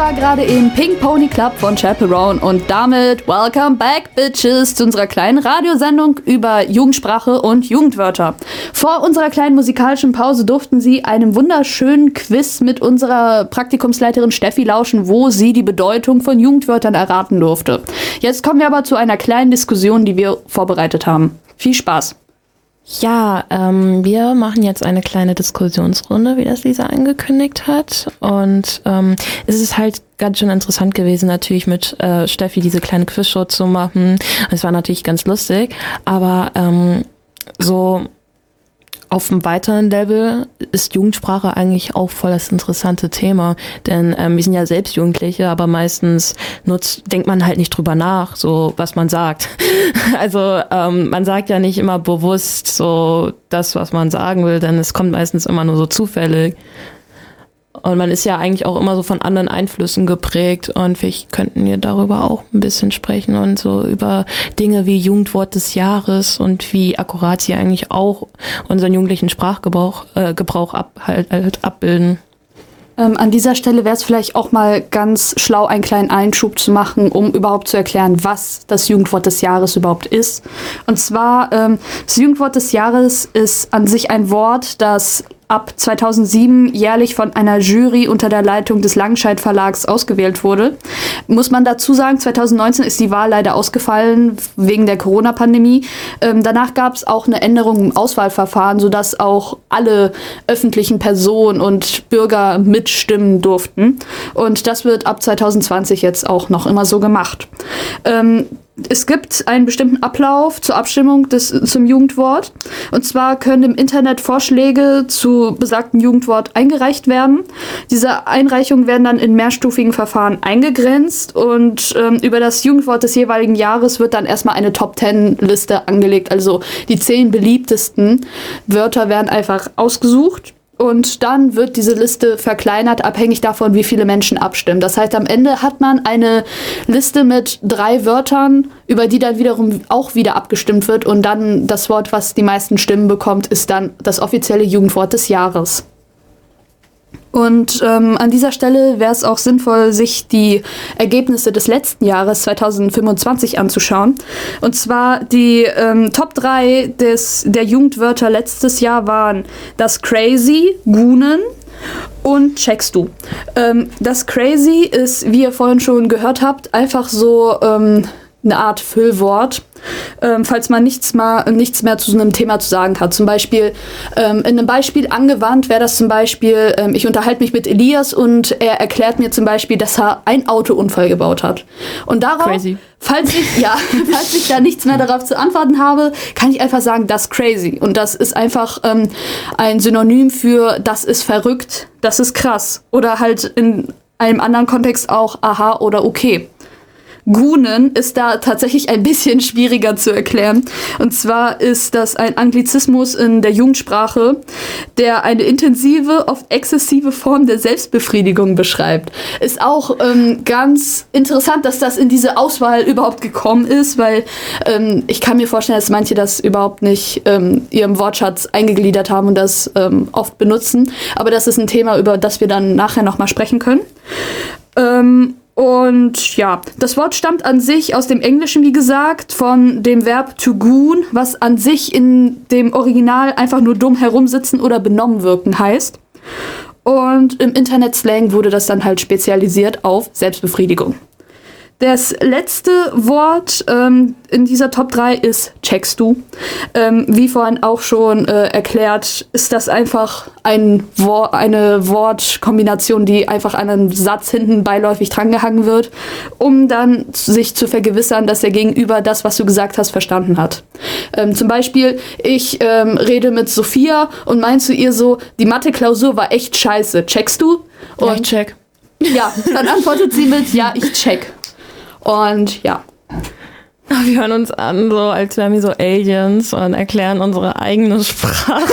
war gerade im Pink Pony Club von Chaperone und damit welcome back, Bitches, zu unserer kleinen Radiosendung über Jugendsprache und Jugendwörter. Vor unserer kleinen musikalischen Pause durften Sie einem wunderschönen Quiz mit unserer Praktikumsleiterin Steffi lauschen, wo sie die Bedeutung von Jugendwörtern erraten durfte. Jetzt kommen wir aber zu einer kleinen Diskussion, die wir vorbereitet haben. Viel Spaß! Ja, wir machen jetzt eine kleine Diskussionsrunde, wie das Lisa angekündigt hat. Und es ist halt ganz schön interessant gewesen, natürlich mit Steffi diese kleine Quizshow zu machen. Es war natürlich ganz lustig, aber so auf einem weiteren Level ist Jugendsprache eigentlich auch voll das interessante Thema, denn wir sind ja selbst Jugendliche, aber meistens denkt man halt nicht drüber nach, so was man sagt. Also man sagt ja nicht immer bewusst so das, was man sagen will, denn es kommt meistens immer nur so zufällig. Und man ist ja eigentlich auch immer so von anderen Einflüssen geprägt und vielleicht könnten wir darüber auch ein bisschen sprechen und so über Dinge wie Jugendwort des Jahres und wie akkurat sie eigentlich auch unseren jugendlichen Sprachgebrauch abbilden. An dieser Stelle wäre es vielleicht auch mal ganz schlau, einen kleinen Einschub zu machen, um überhaupt zu erklären, was das Jugendwort des Jahres überhaupt ist. Und zwar, das Jugendwort des Jahres ist an sich ein Wort, das ab 2007 jährlich von einer Jury unter der Leitung des Langenscheidt Verlags ausgewählt wurde. Muss man dazu sagen, 2019 ist die Wahl leider ausgefallen wegen der Corona-Pandemie. Danach gab es auch eine Änderung im Auswahlverfahren, sodass auch alle öffentlichen Personen und Bürger mitstimmen durften. Und das wird ab 2020 jetzt auch noch immer so gemacht. Es gibt einen bestimmten Ablauf zur Abstimmung zum Jugendwort. Und zwar können im Internet Vorschläge zu besagten Jugendwort eingereicht werden. Diese Einreichungen werden dann in mehrstufigen Verfahren eingegrenzt und über das Jugendwort des jeweiligen Jahres wird dann erstmal eine Top-10-Liste angelegt. Also die 10 beliebtesten Wörter werden einfach ausgesucht. Und dann wird diese Liste verkleinert, abhängig davon, wie viele Menschen abstimmen. Das heißt, am Ende hat man eine Liste mit 3 Wörtern, über die dann wiederum auch wieder abgestimmt wird. Und dann das Wort, was die meisten Stimmen bekommt, ist dann das offizielle Jugendwort des Jahres. Und an dieser Stelle wäre es auch sinnvoll, sich die Ergebnisse des letzten Jahres 2025 anzuschauen. Und zwar die Top 3 der Jugendwörter letztes Jahr waren das Crazy, Gunen und Checkst du. Das Crazy ist, wie ihr vorhin schon gehört habt, einfach so eine Art Füllwort, falls man nichts mehr zu so einem Thema zu sagen hat. Zum Beispiel, in einem Beispiel angewandt wäre das zum Beispiel, ich unterhalte mich mit Elias und er erklärt mir zum Beispiel, dass er einen Autounfall gebaut hat. Und darauf, crazy. falls ich da nichts mehr darauf zu antworten habe, kann ich einfach sagen, das crazy. Und das ist einfach ein Synonym für, das ist verrückt, das ist krass. Oder halt in einem anderen Kontext auch aha oder okay. Gunen ist da tatsächlich ein bisschen schwieriger zu erklären. Und zwar ist das ein Anglizismus in der Jugendsprache, der eine intensive, oft exzessive Form der Selbstbefriedigung beschreibt. Ist auch ganz interessant, dass das in diese Auswahl überhaupt gekommen ist, weil ich kann mir vorstellen, dass manche das überhaupt nicht ihrem Wortschatz eingegliedert haben und das oft benutzen. Aber das ist ein Thema, über das wir dann nachher nochmal sprechen können. Und ja, das Wort stammt an sich aus dem Englischen, wie gesagt, von dem Verb to goon, was an sich in dem Original einfach nur dumm herumsitzen oder benommen wirken heißt. Und im Internet-Slang wurde das dann halt spezialisiert auf Selbstbefriedigung. Das letzte Wort in dieser Top 3 ist Checkst du. Wie vorhin auch schon erklärt, ist das einfach eine Wortkombination, die einfach an einen Satz hinten beiläufig drangehangen wird, um dann sich zu vergewissern, dass der Gegenüber das, was du gesagt hast, verstanden hat. Zum Beispiel, ich rede mit Sophia und meinst du ihr so, die Mathe-Klausur war echt scheiße. Checkst du? Und ja, ich check. Ja, dann antwortet sie mit, ja, ich check. Und ja. Wir hören uns an, so als wären wir so Aliens und erklären unsere eigene Sprache.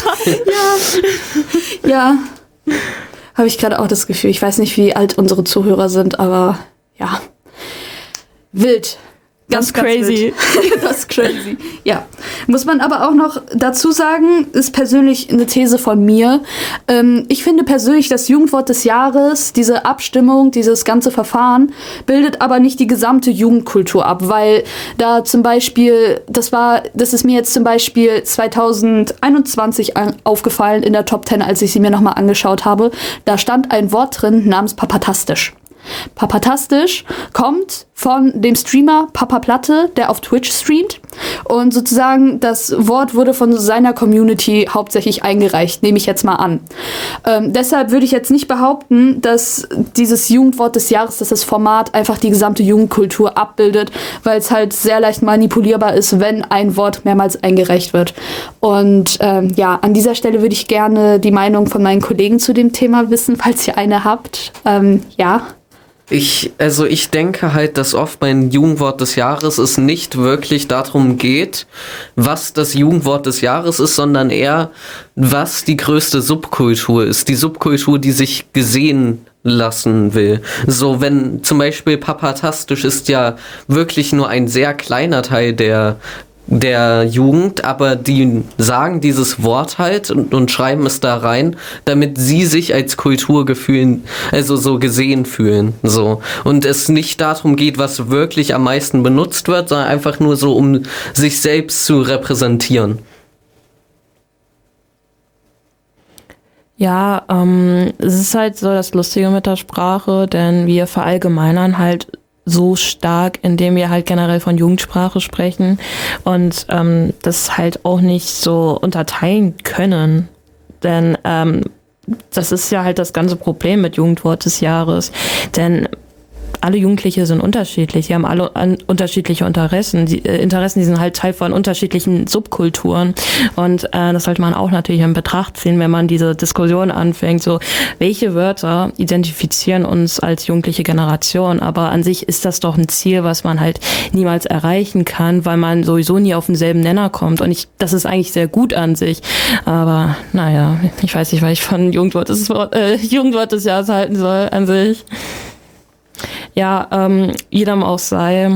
Ja. Habe ich gerade auch das Gefühl. Ich weiß nicht, wie alt unsere Zuhörer sind, aber ja. Wild. Ganz crazy. Das ist crazy. Ja. Muss man aber auch noch dazu sagen, ist persönlich eine These von mir. Ich finde persönlich, das Jugendwort des Jahres, diese Abstimmung, dieses ganze Verfahren, bildet aber nicht die gesamte Jugendkultur ab, weil da zum Beispiel, das ist mir jetzt zum Beispiel 2021 aufgefallen in der Top 10, als ich sie mir nochmal angeschaut habe. Da stand ein Wort drin namens Papatastisch. Papatastisch kommt von dem Streamer Papa Platte, der auf Twitch streamt. Und sozusagen das Wort wurde von seiner Community hauptsächlich eingereicht, nehme ich jetzt mal an. Deshalb würde ich jetzt nicht behaupten, dass dieses Jugendwort des Jahres, dass das Format einfach die gesamte Jugendkultur abbildet, weil es halt sehr leicht manipulierbar ist, wenn ein Wort mehrmals eingereicht wird. Und ja, an dieser Stelle würde ich gerne die Meinung von meinen Kollegen zu dem Thema wissen, falls ihr eine habt. Ja. Ich denke halt, dass oft beim Jugendwort des Jahres es nicht wirklich darum geht, was das Jugendwort des Jahres ist, sondern eher, was die größte Subkultur ist. Die Subkultur, die sich gesehen lassen will. So, wenn zum Beispiel Papatastisch ist ja wirklich nur ein sehr kleiner Teil der Jugend, aber die sagen dieses Wort halt und schreiben es da rein, damit sie sich als Kulturgefühl, also so gesehen fühlen, so. Und es nicht darum geht, was wirklich am meisten benutzt wird, sondern einfach nur so, um sich selbst zu repräsentieren. Ja, es ist halt so das Lustige mit der Sprache, denn wir verallgemeinern halt so stark, indem wir halt generell von Jugendsprache sprechen und das halt auch nicht so unterteilen können. Denn das ist ja halt das ganze Problem mit Jugendwort des Jahres. Denn alle Jugendliche sind unterschiedlich, die haben alle unterschiedliche Interessen. Die sind halt Teil von unterschiedlichen Subkulturen und das sollte man auch natürlich in Betracht ziehen, wenn man diese Diskussion anfängt, so welche Wörter identifizieren uns als jugendliche Generation, aber an sich ist das doch ein Ziel, was man halt niemals erreichen kann, weil man sowieso nie auf denselben Nenner kommt und das ist eigentlich sehr gut an sich, aber naja, ich weiß nicht, was ich von Jugendwort des Jahres halten soll an sich. Ja, jedem auch sei.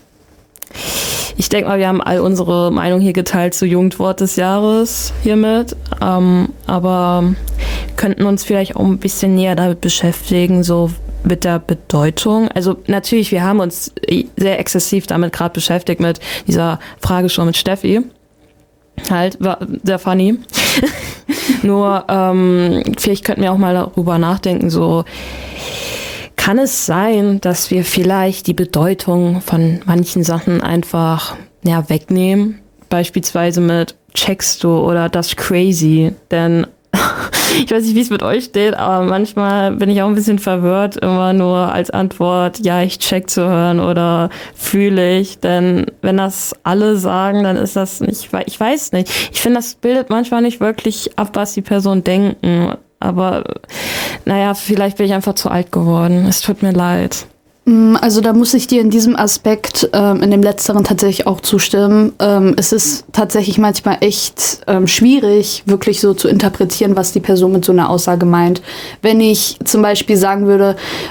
Ich denke mal, wir haben all unsere Meinung hier geteilt zu Jugendwort des Jahres hiermit, aber könnten uns vielleicht auch ein bisschen näher damit beschäftigen, so mit der Bedeutung. Also natürlich, wir haben uns sehr exzessiv damit gerade beschäftigt mit dieser Frage schon mit Steffi. Halt, war sehr funny. Nur, vielleicht könnten wir auch mal darüber nachdenken, so kann es sein, dass wir vielleicht die Bedeutung von manchen Sachen einfach wegnehmen? Beispielsweise mit checkst du oder das crazy. Denn ich weiß nicht, wie es mit euch steht, aber manchmal bin ich auch ein bisschen verwirrt, immer nur als Antwort, ja, ich check zu hören oder fühle ich. Denn wenn das alle sagen, dann ist das nicht, ich weiß nicht. Ich finde, das bildet manchmal nicht wirklich ab, was die Personen denken. Aber naja, vielleicht bin ich einfach zu alt geworden. Es tut mir leid. Also da muss ich dir in diesem Aspekt, in dem Letzteren tatsächlich auch zustimmen. Es ist tatsächlich manchmal echt schwierig, wirklich so zu interpretieren, was die Person mit so einer Aussage meint. Wenn ich zum Beispiel sagen würde,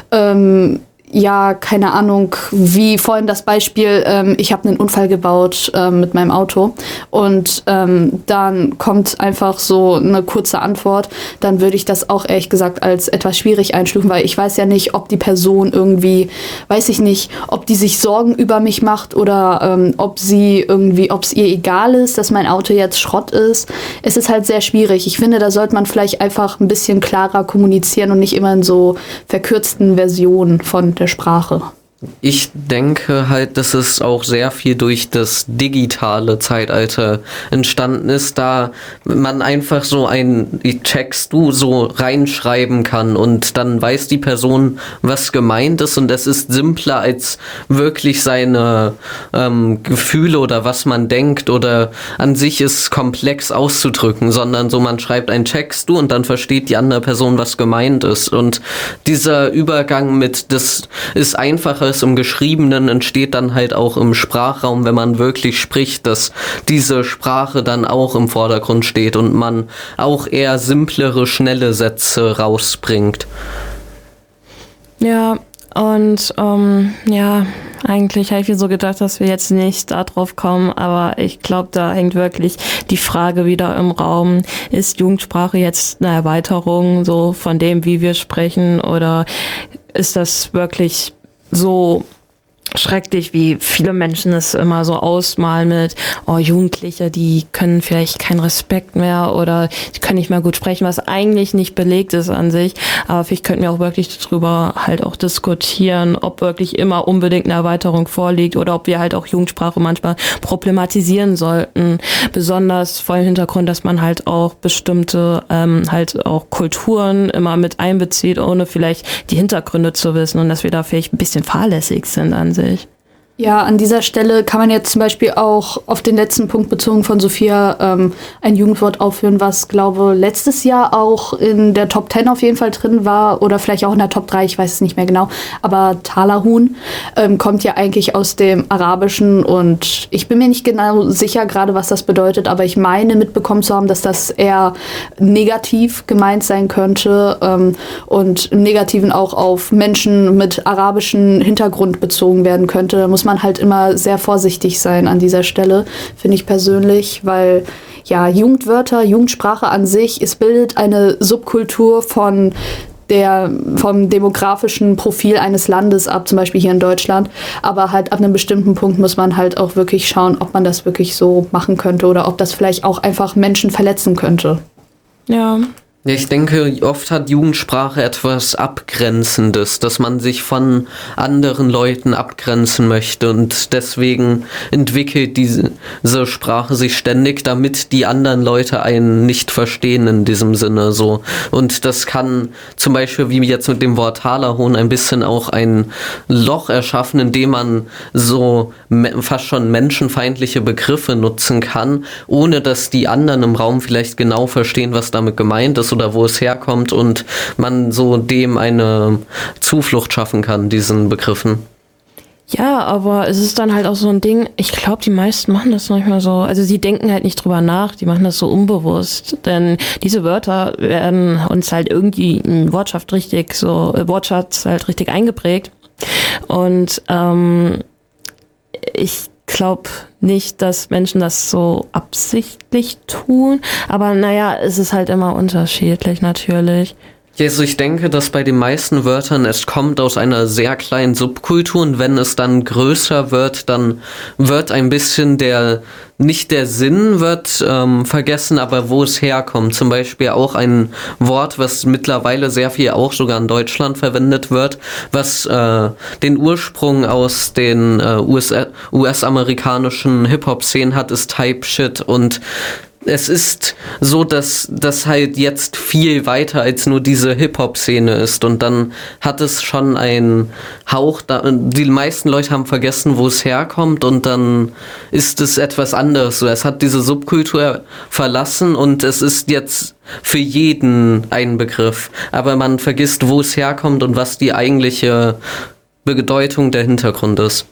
ja, keine Ahnung, wie vorhin das Beispiel, ich habe einen Unfall gebaut mit meinem Auto und dann kommt einfach so eine kurze Antwort, dann würde ich das auch ehrlich gesagt als etwas schwierig einstufen, weil ich weiß ja nicht, ob die Person irgendwie, weiß ich nicht, ob die sich Sorgen über mich macht oder ob es ihr egal ist, dass mein Auto jetzt Schrott ist. Es ist halt sehr schwierig. Ich finde, da sollte man vielleicht einfach ein bisschen klarer kommunizieren und nicht immer in so verkürzten Versionen von der Sprache. Ich denke halt, dass es auch sehr viel durch das digitale Zeitalter entstanden ist, da man einfach so ein checkst du so reinschreiben kann und dann weiß die Person, was gemeint ist und es ist simpler als wirklich seine Gefühle oder was man denkt oder an sich ist komplex auszudrücken, sondern so man schreibt ein checkst du und dann versteht die andere Person, was gemeint ist und dieser Übergang mit das ist einfacher im Geschriebenen entsteht dann halt auch im Sprachraum, wenn man wirklich spricht, dass diese Sprache dann auch im Vordergrund steht und man auch eher simplere, schnelle Sätze rausbringt. Ja, Und ja, eigentlich habe ich mir so gedacht, dass wir jetzt nicht da drauf kommen, aber ich glaube, da hängt wirklich die Frage wieder im Raum, ist Jugendsprache jetzt eine Erweiterung so von dem, wie wir sprechen, oder ist das wirklich so schrecklich, wie viele Menschen es immer so ausmalen mit, oh, Jugendliche, die können vielleicht keinen Respekt mehr oder die können nicht mehr gut sprechen, was eigentlich nicht belegt ist an sich. Aber vielleicht könnten wir auch wirklich darüber halt auch diskutieren, ob wirklich immer unbedingt eine Erweiterung vorliegt oder ob wir halt auch Jugendsprache manchmal problematisieren sollten. Besonders vor dem Hintergrund, dass man halt auch bestimmte halt auch Kulturen immer mit einbezieht, ohne vielleicht die Hintergründe zu wissen, und dass wir da vielleicht ein bisschen fahrlässig sind an sich. Ja, an dieser Stelle kann man jetzt zum Beispiel auch auf den letzten Punkt bezogen von Sophia ein Jugendwort aufführen, was, glaube letztes Jahr auch in der Top 10 auf jeden Fall drin war oder vielleicht auch in der Top 3, ich weiß es nicht mehr genau. Aber Talahun kommt ja eigentlich aus dem Arabischen und ich bin mir nicht genau sicher gerade, was das bedeutet, aber ich meine mitbekommen zu haben, dass das eher negativ gemeint sein könnte und im Negativen auch auf Menschen mit arabischem Hintergrund bezogen werden könnte. Da muss man halt immer sehr vorsichtig sein an dieser Stelle, finde ich persönlich, weil ja, Jugendwörter, Jugendsprache an sich, es bildet eine Subkultur vom demografischen Profil eines Landes ab, zum Beispiel hier in Deutschland. Aber halt ab einem bestimmten Punkt muss man halt auch wirklich schauen, ob man das wirklich so machen könnte oder ob das vielleicht auch einfach Menschen verletzen könnte. Ja. Ja, ich denke, oft hat Jugendsprache etwas Abgrenzendes, dass man sich von anderen Leuten abgrenzen möchte und deswegen entwickelt diese Sprache sich ständig, damit die anderen Leute einen nicht verstehen in diesem Sinne so. Und das kann zum Beispiel, wie jetzt mit dem Wort Talahun, ein bisschen auch ein Loch erschaffen, in dem man so fast schon menschenfeindliche Begriffe nutzen kann, ohne dass die anderen im Raum vielleicht genau verstehen, was damit gemeint ist oder wo es herkommt und man so dem eine Zuflucht schaffen kann, diesen Begriffen. Ja, aber es ist dann halt auch so ein Ding, ich glaube, die meisten machen das manchmal so, also sie denken halt nicht drüber nach, die machen das so unbewusst, denn diese Wörter werden uns halt irgendwie in Wortschatz halt richtig eingeprägt und ich glaube nicht, dass Menschen das so absichtlich tun, aber naja, es ist halt immer unterschiedlich natürlich. Also ich denke, dass bei den meisten Wörtern es kommt aus einer sehr kleinen Subkultur und wenn es dann größer wird, dann wird ein bisschen nicht der Sinn wird vergessen, aber wo es herkommt. Zum Beispiel auch ein Wort, was mittlerweile sehr viel auch sogar in Deutschland verwendet wird, was den Ursprung aus den US-amerikanischen Hip-Hop-Szenen hat, ist Type Shit und es ist so, dass das halt jetzt viel weiter als nur diese Hip-Hop-Szene ist und dann hat es schon einen Hauch, die meisten Leute haben vergessen, wo es herkommt und dann ist es etwas anderes. So, es hat diese Subkultur verlassen und es ist jetzt für jeden ein Begriff, aber man vergisst, wo es herkommt und was die eigentliche Bedeutung der Hintergrund ist.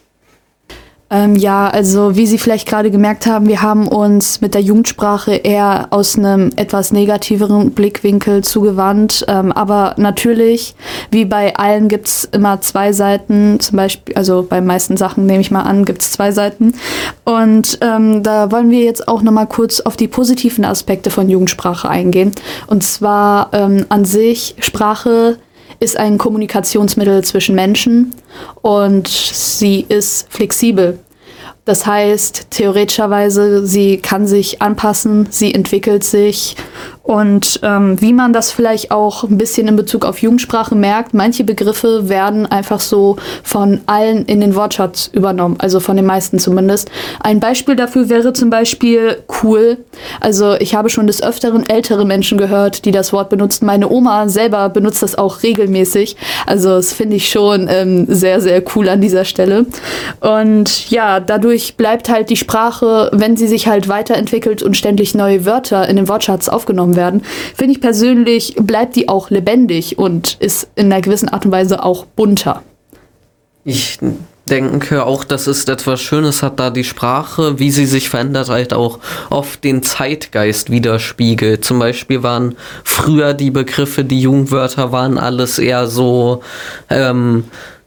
Ja, also wie Sie vielleicht gerade gemerkt haben, wir haben uns mit der Jugendsprache eher aus einem etwas negativeren Blickwinkel zugewandt. Aber natürlich, wie bei allen, gibt's immer zwei Seiten. Zum Beispiel, also bei meisten Sachen nehme ich mal an, gibt's zwei Seiten. Und da wollen wir jetzt auch nochmal kurz auf die positiven Aspekte von Jugendsprache eingehen. Und zwar an sich, Sprache ist ein Kommunikationsmittel zwischen Menschen und sie ist flexibel. Das heißt, theoretischerweise, sie kann sich anpassen, sie entwickelt sich. Und wie man das vielleicht auch ein bisschen in Bezug auf Jugendsprache merkt, manche Begriffe werden einfach so von allen in den Wortschatz übernommen, also von den meisten zumindest. Ein Beispiel dafür wäre zum Beispiel cool. Also ich habe schon des Öfteren ältere Menschen gehört, die das Wort benutzen. Meine Oma selber benutzt das auch regelmäßig. Also das finde ich schon sehr, sehr cool an dieser Stelle. Und ja, dadurch bleibt halt die Sprache, wenn sie sich halt weiterentwickelt und ständig neue Wörter in den Wortschatz aufgenommen werden, finde ich persönlich, bleibt die auch lebendig und ist in einer gewissen Art und Weise auch bunter. Ich denke auch, das ist etwas Schönes, hat da die Sprache, wie sie sich verändert, halt auch oft den Zeitgeist widerspiegelt. Zum Beispiel waren früher die Begriffe, die Jugendwörter waren alles eher so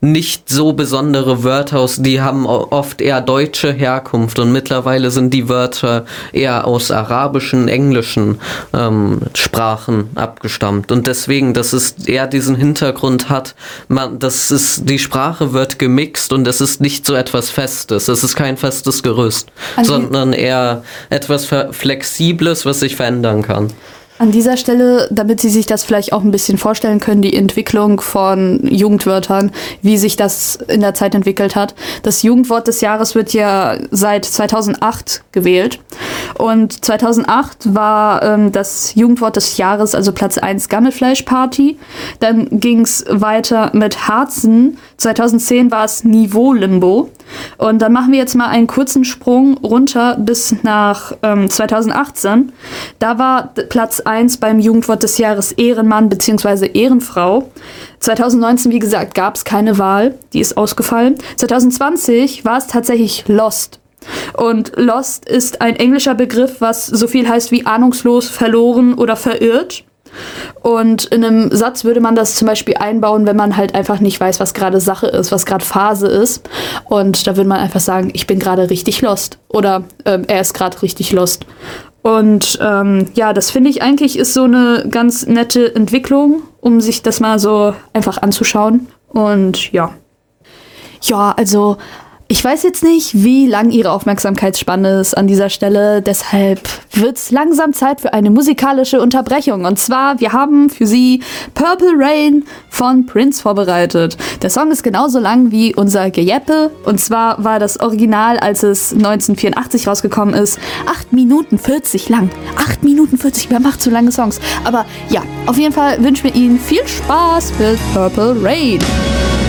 nicht so besondere Wörter aus, die haben oft eher deutsche Herkunft und mittlerweile sind die Wörter eher aus arabischen, englischen Sprachen abgestammt und deswegen, dass es eher diesen Hintergrund hat, die Sprache wird gemixt und es ist nicht so etwas Festes, es ist kein festes Gerüst, sondern eher etwas Flexibles, was sich verändern kann. An dieser Stelle, damit Sie sich das vielleicht auch ein bisschen vorstellen können, die Entwicklung von Jugendwörtern, wie sich das in der Zeit entwickelt hat. Das Jugendwort des Jahres wird ja seit 2008 gewählt. Und 2008 war das Jugendwort des Jahres, also Platz 1, Gammelfleischparty. Dann ging es weiter mit Harzen. 2010 war es Niveau-Limbo. Und dann machen wir jetzt mal einen kurzen Sprung runter bis nach 2018. Da war Platz 1 beim Jugendwort des Jahres Ehrenmann bzw. Ehrenfrau. 2019, wie gesagt, gab es keine Wahl, die ist ausgefallen. 2020 war es tatsächlich Lost. Und Lost ist ein englischer Begriff, was so viel heißt wie ahnungslos, verloren oder verirrt. Und in einem Satz würde man das zum Beispiel einbauen, wenn man halt einfach nicht weiß, was gerade Sache ist, was gerade Phase ist. Und da würde man einfach sagen, ich bin gerade richtig lost. Oder er ist gerade richtig lost. Und das finde ich eigentlich ist so eine ganz nette Entwicklung, um sich das mal so einfach anzuschauen. Und ja. Ja, also ich weiß jetzt nicht, wie lang Ihre Aufmerksamkeitsspanne ist an dieser Stelle. Deshalb wird's langsam Zeit für eine musikalische Unterbrechung. Und zwar, wir haben für Sie Purple Rain von Prince vorbereitet. Der Song ist genauso lang wie unser Gejeppe. Und zwar war das Original, als es 1984 rausgekommen ist, 8 Minuten 40 lang. 8 Minuten 40, wer macht so lange Songs? Aber ja, auf jeden Fall wünschen wir Ihnen viel Spaß mit Purple Rain.